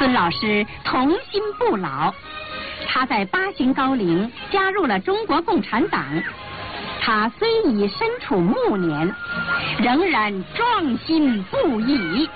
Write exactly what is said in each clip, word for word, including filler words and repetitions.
孙老师童心不老，他在八旬高龄加入了中国共产党。他虽已身处暮年，仍然壮心不已。 你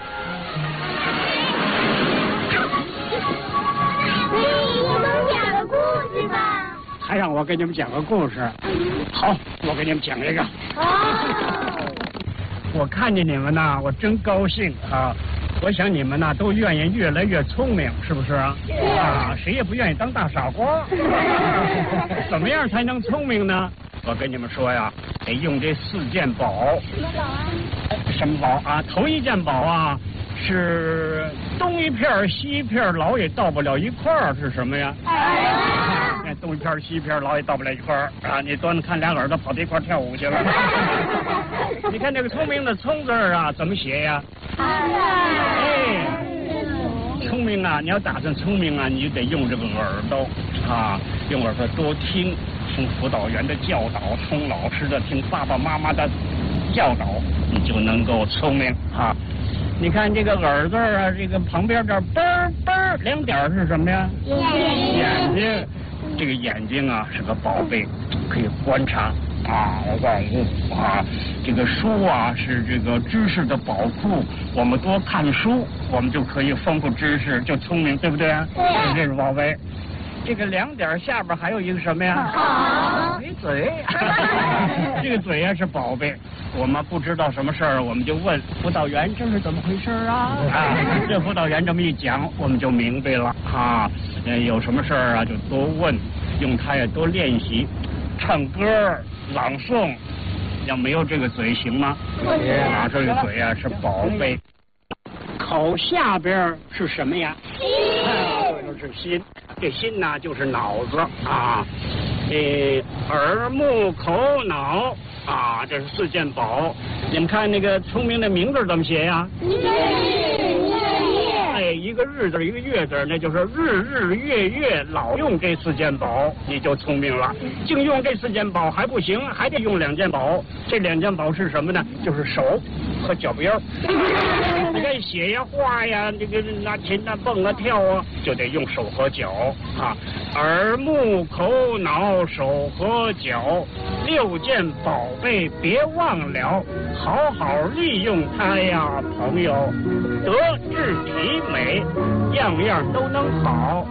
能讲个故事吗？ 还让我给你们讲个故事。好，我给你们讲一个。 哦。 我看见你们呢，我真高兴啊！我想你们呢都愿意越来越聪明，是不是啊？啊，谁也不愿意当大傻瓜。怎么样才能聪明呢？我跟你们说呀，得用这四件宝。 什么宝啊？ 什么宝啊？头一件宝啊，是东一片西一片，老也到不了一块儿，是什么呀？那东一片西一片，老也到不了一块儿啊！你端着看俩耳朵跑到一块跳舞去了。你看这个聪明的聪字啊，怎么写呀？哎，聪明啊！你要打算聪明啊，你就得用这个耳朵啊，用耳朵多听。听辅导员的教导，听老师的，听爸爸妈妈的教导，你就能够聪明啊！你看这个耳朵啊，这个旁边这嘣嘣两点是什么呀？眼睛。这个眼睛啊是个宝贝，可以观察啊，万物啊。这个书啊是这个知识的宝库，我们多看书，我们就可以丰富知识，就聪明，对不对啊？ 对。 这是宝贝。这个两点下边还有一个什么呀？ 好， 嘴嘴。这个嘴呀是宝贝，我们不知道什么事儿，我们就问辅导员这是怎么回事啊？啊，这辅导员这么一讲，我们就明白了啊。呃，有什么事儿啊就多问，用它呀多练习，唱歌、朗诵。要没有这个嘴行吗？啊，这个嘴呀是宝贝。口下边是什么呀？ 心。 就是心，这心呢就是脑子啊，呃，耳目口脑啊，这是四件宝。你们看那个聪明的名字怎么写呀？ 一个日，一个月。 哎，一个日字，一个月字，那就是日日月月，老用这四件宝，你就聪明了。净用这四件宝还不行，还得用两件宝。这两件宝是什么呢？就是手和脚不腰。你看写呀、画呀，这个拿琴啊、蹦啊、跳啊，就得用手和脚啊。耳目口脑手和脚，六件宝贝别忘了，好好利用它呀，朋友。德智体美，样样都能好。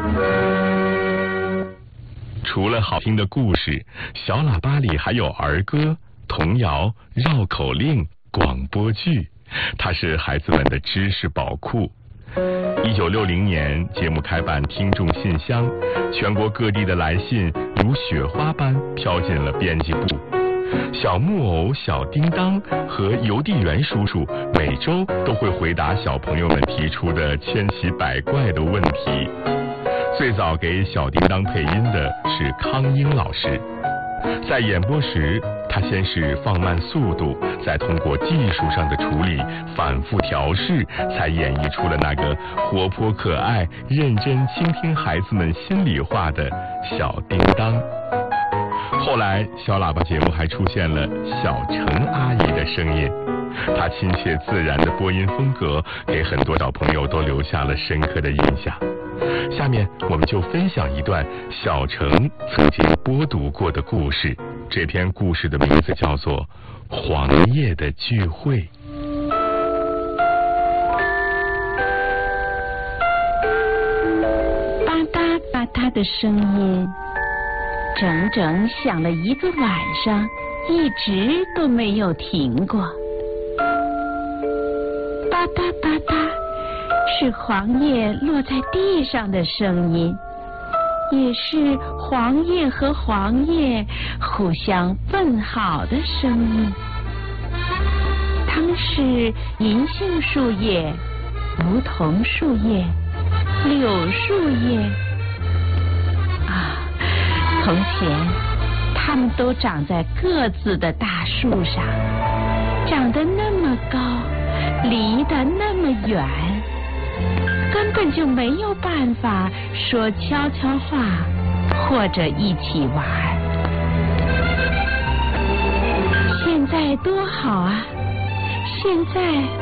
除了好听的故事，小喇叭里还有儿歌、童谣、绕口令、广播剧。它是孩子们的知识宝库。一九六零年，节目开办听众信箱，全国各地的来信如雪花般飘进了编辑部。小木偶小叮当和邮递员叔叔每周都会回答小朋友们提出的千奇百怪的问题。最早给小叮当配音的是康英老师，在演播时他先是放慢速度，再通过技术上的处理反复调试，才演绎出了那个活泼可爱、认真倾听孩子们心里话的小叮当。后来小喇叭节目还出现了小程阿姨的声音，她亲切自然的播音风格给很多小朋友都留下了深刻的印象。下面我们就分享一段小程曾经播读过的故事，这篇故事的名字叫做《黄叶的聚会》。 吧嗒吧嗒的声音整整响了一个晚上，一直都没有停过。吧嗒吧嗒是黄叶落在地上的声音，也是黄叶和黄叶互相问好的声音。它们是银杏树叶、梧桐树叶、柳树叶啊。从前它们都长在各自的大树上，长得那么高，离得那么远，根本就没有办法说悄悄话或者一起玩。现在多好啊！现在